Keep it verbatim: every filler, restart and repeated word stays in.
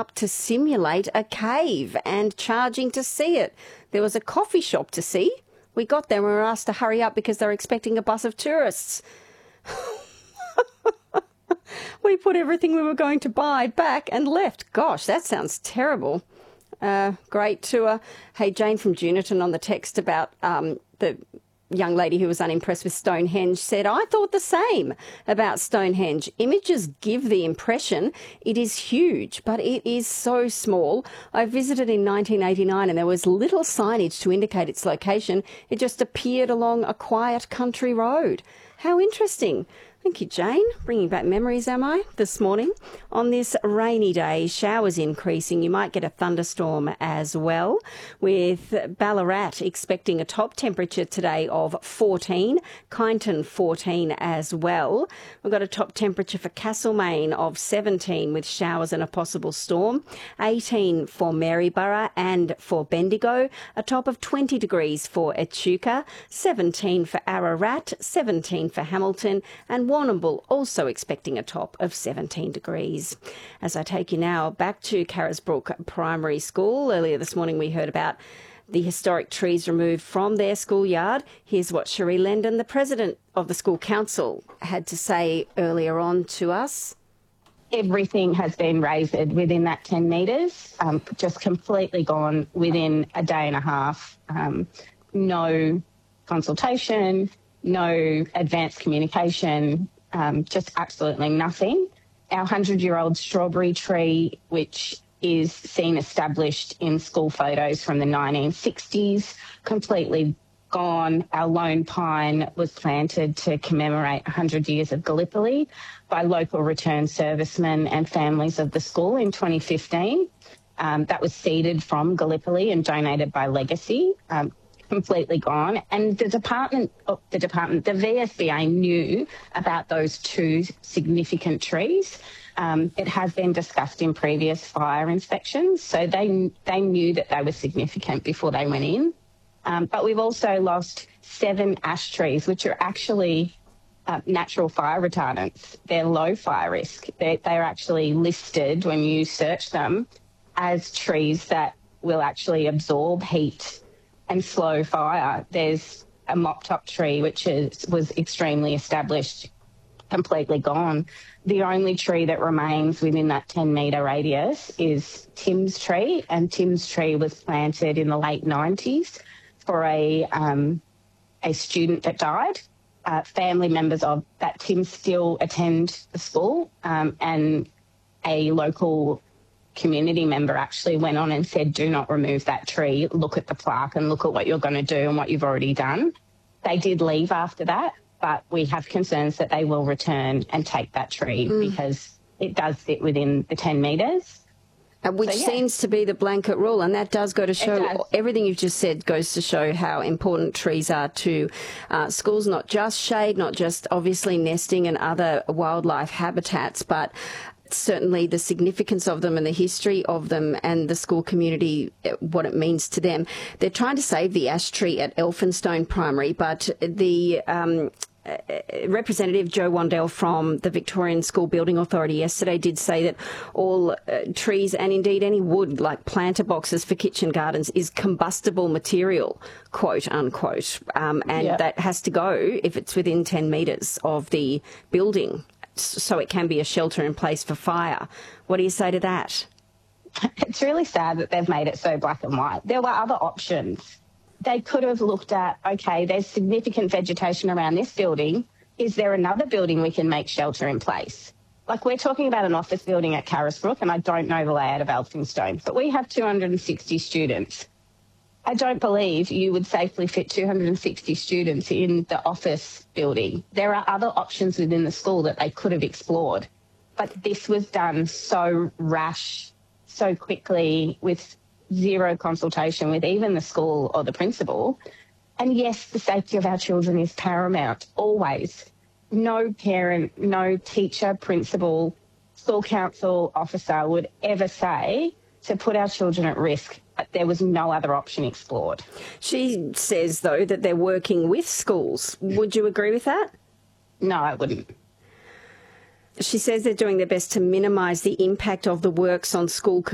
up to simulate a cave and charging to see it. There was a coffee shop to see. We got there and we were asked to hurry up because they were expecting a bus of tourists. We put everything we were going to buy back and left. Gosh, that sounds terrible. Uh, great tour. Hey, Jane from Juniton on the text about um, the young lady who was unimpressed with Stonehenge said, I thought the same about Stonehenge. Images give the impression it is huge, but it is so small. I visited in nineteen eighty-nine and there was little signage to indicate its location. It just appeared along a quiet country road. How interesting. Thank you, Jane. Bringing back memories, am I, this morning? On this rainy day, showers increasing. You might get a thunderstorm as well, with Ballarat expecting a top temperature today of fourteen, Kyneton fourteen as well. We've got a top temperature for Castlemaine of seventeen with showers and a possible storm, eighteen for Maryborough and for Bendigo, a top of twenty degrees for Echuca, seventeen for Ararat, seventeen for Hamilton, and Warrnambool also expecting a top of seventeen degrees. As I take you now back to Carisbrook Primary School. Earlier this morning we heard about the historic trees removed from their schoolyard. Here's what Cherie Lendon, the president of the school council, had to say earlier on to us. Everything has been raised within that ten metres, um, just completely gone within a day and a half. Um, no consultation, no advanced communication, um, just absolutely nothing. Our hundred-year-old strawberry tree, which is seen established in school photos from the nineteen sixties, completely gone. Our lone pine was planted to commemorate one hundred years of Gallipoli by local return servicemen and families of the school in twenty fifteen. Um, that was seeded from Gallipoli and donated by Legacy. Um, completely gone. And the department, oh, the department, the V S B A knew about those two significant trees. Um, it has been discussed in previous fire inspections, so they they knew that they were significant before they went in. Um, but we've also lost seven ash trees, which are actually uh, natural fire retardants. They're low fire risk. They they're actually listed when you search them as trees that will actually absorb heat and slow fire. There's a mop top tree, which is, was extremely established, completely gone. The only tree that remains within that ten metre radius is Tim's tree, and Tim's tree was planted in the late nineties for a, um, a student that died. Uh, family members of that Tim still attend the school, um, and a local community member actually went on and said, do not remove that tree, look at the plaque and look at what you're going to do and what you've already done. They did leave after that, but we have concerns that they will return and take that tree mm. because it does fit within the ten metres. Uh, which so, yeah. seems to be the blanket rule, and that does go to show, everything you've just said goes to show how important trees are to uh, schools, not just shade, not just obviously nesting and other wildlife habitats, but certainly the significance of them and the history of them and the school community, what it means to them. They're trying to save the ash tree at Elphinstone Primary, but the um, Representative Joe Wandell from the Victorian School Building Authority yesterday did say that all uh, trees and indeed any wood, like planter boxes for kitchen gardens, is combustible material, quote unquote, um, and yeah. that has to go if it's within ten metres of the building, so it can be a shelter in place for fire. What do you say to that? It's really sad that they've made it so black and white. There were other options. They could have looked at, okay, there's significant vegetation around this building. Is there another building we can make shelter in place? Like, we're talking about an office building at Carisbrook, and I don't know the layout of Elphinstone, but we have two hundred sixty students. I don't believe you would safely fit two hundred sixty students in the office building. There are other options within the school that they could have explored, but this was done so rash, so quickly, with zero consultation with even the school or the principal. And yes, the safety of our children is paramount, always. No parent, no teacher, principal, school council officer would ever say to put our children at risk. But there was no other option explored. She says, though, that they're working with schools. Would you agree with that? No, I wouldn't. She says they're doing their best to minimise the impact of the works on school